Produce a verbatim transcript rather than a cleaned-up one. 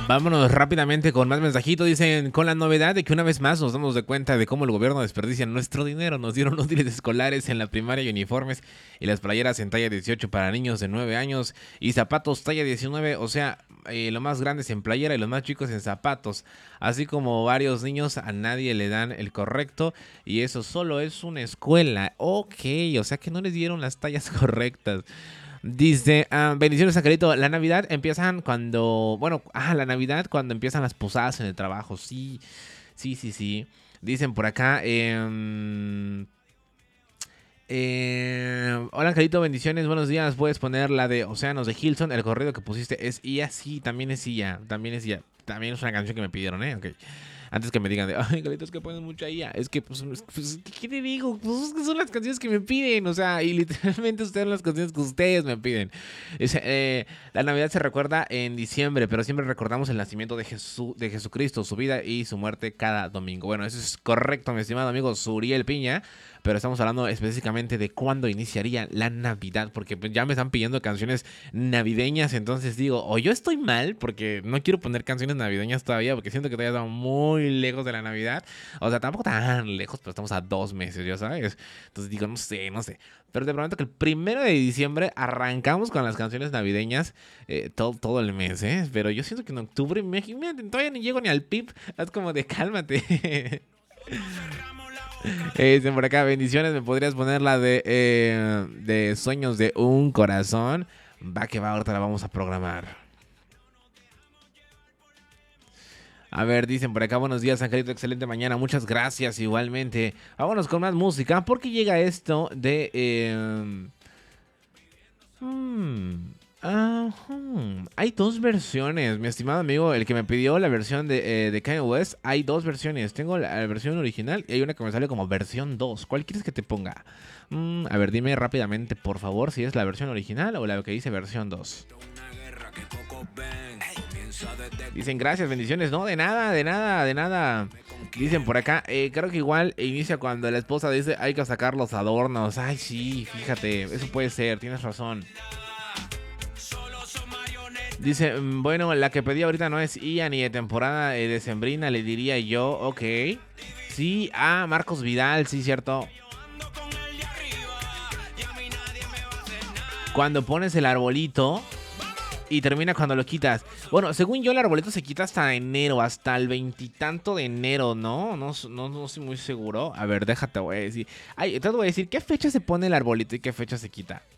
Vámonos rápidamente con más mensajitos. Dicen, con la novedad de que una vez más nos damos de cuenta de cómo el gobierno desperdicia nuestro dinero. Nos dieron útiles escolares en la primaria y uniformes y las playeras en talla dieciocho para niños de nueve años y zapatos talla diecinueve. O sea, eh, lo más grandes en playera y los más chicos en zapatos. Así como varios niños, a nadie le dan el correcto y eso solo es una escuela. Ok, o sea que no les dieron las tallas correctas. Dice, ah, bendiciones, Angelito. La Navidad empiezan cuando, bueno, ah, la Navidad cuando empiezan las posadas en el trabajo. Sí, sí, sí, sí. Dicen por acá, eh, eh, hola, Angelito, bendiciones, buenos días. Puedes poner la de Océanos de Hilson. El corrido que pusiste es I A, sí, también es I A, también es I A. También es una canción que me pidieron, ¿eh? Ok. Antes que me digan de, ay, Angelito, es que ponen mucha I A. Es que, pues, pues, ¿qué te digo? Pues es que son las canciones que me piden. O sea, y literalmente ustedes son las canciones que ustedes me piden. Es, eh, la Navidad se recuerda en diciembre, pero siempre recordamos el nacimiento de, Jesús, de Jesucristo, su vida y su muerte cada domingo. Bueno, eso es correcto, mi estimado amigo Suriel Piña. Pero estamos hablando específicamente de cuándo iniciaría la Navidad, porque ya me están pidiendo canciones navideñas, entonces digo, o yo estoy mal, porque no quiero poner canciones navideñas todavía, porque siento que todavía estamos muy lejos de la Navidad, o sea, tampoco tan lejos, pero estamos a dos meses, ya sabes, entonces digo, no sé, no sé, pero te prometo que el primero de diciembre arrancamos con las canciones navideñas eh, todo, todo el mes, ¿eh? Pero yo siento que en octubre, imagínate, todavía ni llego ni al P I B, es como de cálmate. Eh, dicen por acá, bendiciones, ¿me podrías poner la de, eh, de Sueños de un Corazón? Va que va, ahorita la vamos a programar. A ver, dicen por acá, buenos días, Angelito, excelente mañana, muchas gracias igualmente. Vámonos con más música, porque llega esto de... Eh, hmm, uh, hmm, hay dos versiones, mi estimado amigo, el que me pidió la versión de, eh, de Kanye West, hay dos versiones. Tengo la, la versión original y hay una que me sale como versión dos. ¿Cuál quieres que te ponga? Mm, a ver, dime rápidamente, por favor, si es la versión original o la que dice versión dos. Dicen gracias, bendiciones. No, de nada, de nada, de nada. Dicen por acá, eh, creo que igual inicia cuando la esposa dice hay que sacar los adornos. Ay, sí, fíjate, eso puede ser, tienes razón. Dice, bueno, la que pedí ahorita no es I A ni de temporada eh, decembrina, le diría yo, ok. Sí, ah, Marcos Vidal, sí, cierto. Cuando pones el arbolito y termina cuando lo quitas. Bueno, según yo el arbolito se quita hasta enero, hasta el veintitanto de enero, ¿no? No, no, no estoy muy seguro. A ver, déjate, voy a decir. Ay, te voy a decir, ¿qué fecha se pone el arbolito y qué fecha se quita?